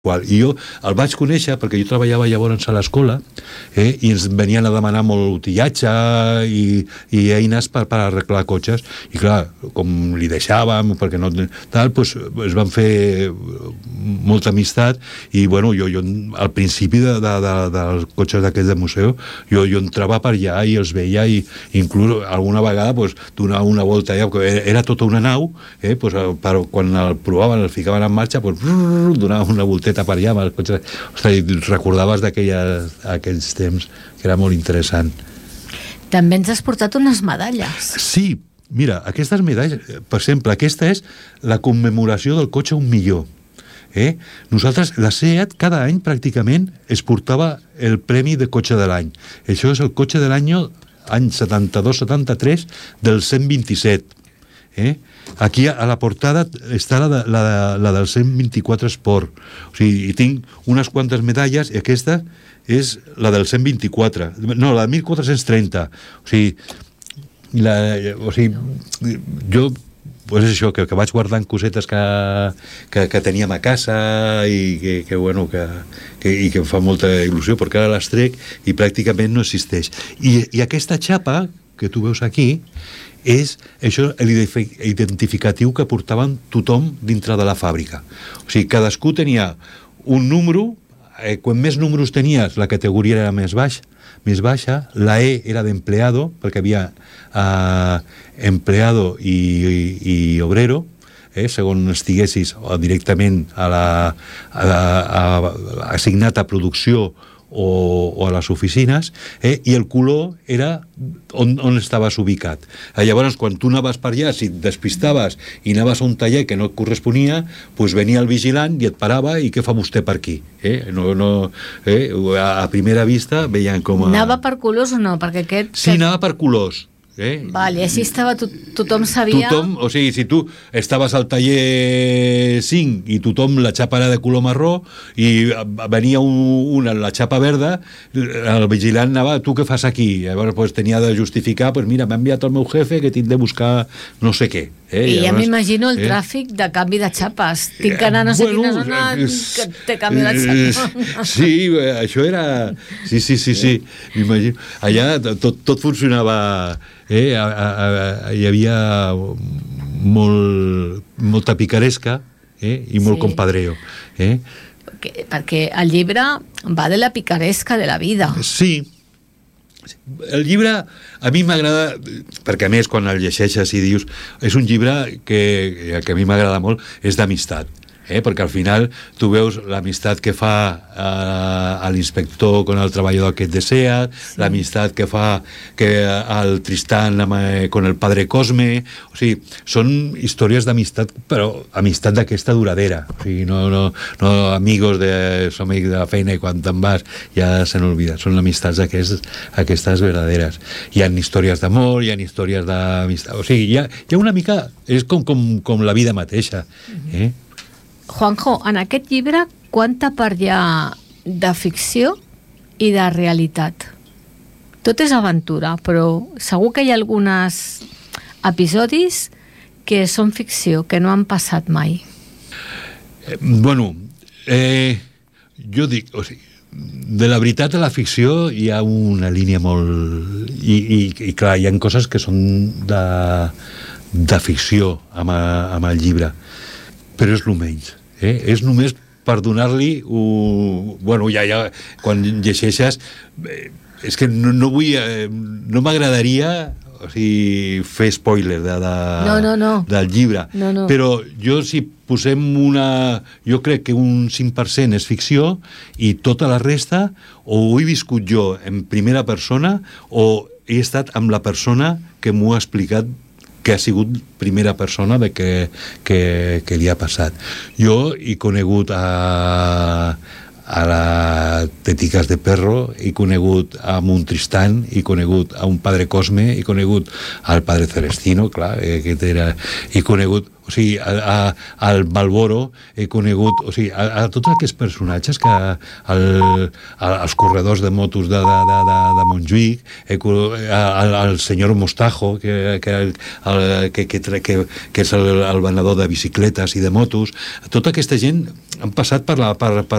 I jo el vaig conèixer perquè jo treballava llavors a l'escola i ens venien a demanar molt utillatge i eines per arreglar cotxes i clar, com li deixàvem perquè no tal, doncs es van fer molta amistat i bueno, jo al principi dels cotxes d'aquests de museu jo entrava per allà i els veia i inclús alguna vegada doncs, donava una volta allà, era tota una nau quan el provaven, el ficaven en marxa doncs, donava una volteta per allà amb els cotxes. Ostres, recordaves d'aquells temps que era molt interessant. També ens has portat unes medalles. Sí, mira, aquestes medalles, per exemple, aquesta és la commemoració del cotxe 1 milió. Nosaltres, la SEAT, cada any pràcticament es portava el premi de cotxe de l'any. Això és el cotxe de l'any 72-73 del 127. Aquí a la portada està la del 124 Sport, o sigui, tinc unes quantes medalles i aquesta és la del 124, no, la de 1430, o sigui jo pues això, que vaig guardant cosetes que teníem a casa i que em fa molta il·lusió perquè ara les trec i pràcticament no existeix i aquesta xapa que tu veus aquí és això l'identificatiu que portaven tothom dintre de la fàbrica. O sigui, cadascú tenia un número, quan més números tenies, la categoria era més baixa, la E era d'empleado, perquè havia empleado i obrero, segons estiguessis directament assignat a producció o a les oficines, i el color era on estaves ubicat. Llavors, quan tu anaves per allà, si et despistaves i anaves a un taller que no et corresponia, doncs venia el vigilant i et parava i què fa vostè per aquí? A primera vista veien com Anava per colors o no? Perquè aquest... Sí, anava per colors. Vale, així estava, tothom sabia... O sigui, si tu estaves al taller 5 i tothom la xapa era de color marró i venia una, la xapa verda, el vigilant anava, tu què fas aquí? Llavors pues, tenia de justificar, pues mira, m'ha enviat el meu jefe que tinc de buscar no sé què. I ja m'imagino el tràfic de canvi de xapes. Tinc que anar a no sé quina zona que té canvi de xapa. Sí, això era... Sí, m'imagino. Allà tot funcionava... hi havia molta picaresca i molt compadreo. Perquè el llibre va de la picaresca de la vida. Sí. El llibre a mi m'agrada, perquè a més quan el llegeixes i dius és un llibre que a mi m'agrada molt, és d'amistat. Perquè al final tu veus l'amistat que fa l'inspector con el treballador aquest de SEAT, l'amistat que fa el Tristan con el padre Cosme, o sigui, són històries d'amistat, però amistat d'aquesta duradera, o sigui, no amigos som amics de la feina i quan te'n vas ja se n'olvida, són amistats aquestes verdaderes. Hi ha històries d'amor, hi ha històries d'amistat, o sigui, hi ha una mica, és com la vida mateixa, Juanjo, en aquest llibre quanta part hi ha de ficció i de realitat? Tot és aventura, però segur que hi ha alguns episodis que són ficció, que no han passat mai. Bueno, jo dic, o sigui, de la veritat a la ficció hi ha una línia molt... I clar, hi ha coses que són de ficció amb el llibre, però és el menys. És només per donar-li bueno, ja quan llegeixes és que no vull no m'agradaria fer spoiler del llibre, però jo si posem jo crec que un 5% és ficció i tota la resta o ho he viscut jo en primera persona o he estat amb la persona que m'ho ha explicat que ha sigut primera persona de que li ha passat. Jo he conegut a a la Teticas de Perro, he conegut a un Tristán, he conegut a un Padre Cosme, he conegut al Padre Celestino, clar, he conegut, o sigui, al Balboro, he conegut, o sigui, a tots aquests personatges que als corredors de motos de Montjuïc, al senyor Mostajo, que és el venedor de bicicletes i de motos, tota aquesta gent han passat per